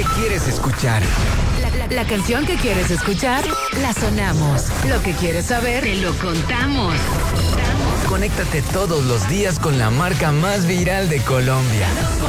que quieres escuchar. La canción que quieres escuchar, la sonamos. Lo que quieres saber, te lo contamos. Conéctate todos los días con la marca más viral de Colombia.